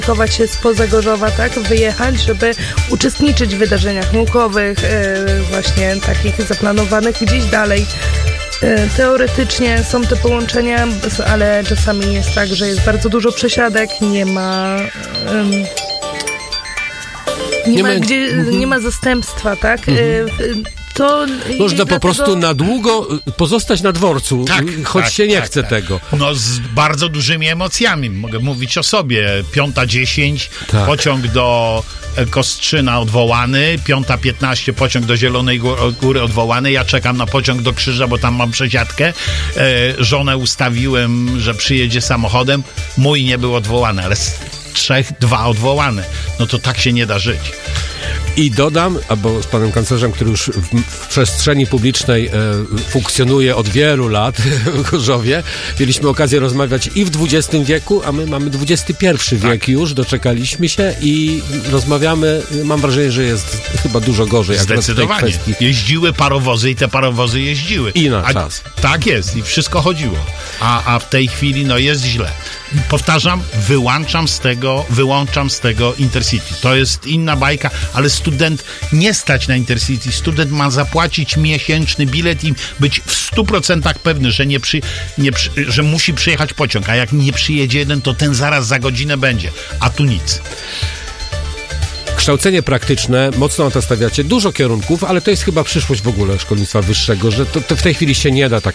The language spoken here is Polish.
chować się spoza Gorzowa, tak? Wyjechać, żeby uczestniczyć w wydarzeniach naukowych, właśnie takich zaplanowanych gdzieś dalej. Teoretycznie są te połączenia, ale czasami jest tak, że jest bardzo dużo przesiadek, nie ma zastępstwa, tak? To można po prostu na długo pozostać na dworcu, choć się nie chce tego. No z bardzo dużymi emocjami. Mogę mówić o sobie. 5:10, pociąg do Kostrzyna odwołany, 5:15 pociąg do Zielonej Góry odwołany. Ja czekam na pociąg do Krzyża, bo tam mam przesiadkę. Żonę ustawiłem, że przyjedzie samochodem. Mój nie był odwołany, ale z 3 2 odwołane. No to tak się nie da żyć. I dodam, albo z panem kanclerzem, który już w przestrzeni publicznej funkcjonuje od wielu lat w Gorzowie, mieliśmy okazję rozmawiać i w XX wieku, a my mamy XXI wiek już, doczekaliśmy się i rozmawiamy, mam wrażenie, że jest chyba dużo gorzej. Zdecydowanie. W tej kwestii. Jeździły parowozy i te parowozy jeździły. I na czas. Tak jest i wszystko chodziło. A w tej chwili jest źle. Powtarzam, wyłączam z tego Intercity. To jest inna bajka, ale student nie stać na Intercity. Student ma zapłacić miesięczny bilet i być w 100% pewny, że że musi przyjechać pociąg, a jak nie przyjedzie jeden, to ten zaraz za godzinę będzie, a tu nic. Kształcenie praktyczne, mocno na to stawiacie, dużo kierunków, ale to jest chyba przyszłość w ogóle szkolnictwa wyższego, że to w tej chwili się nie da tak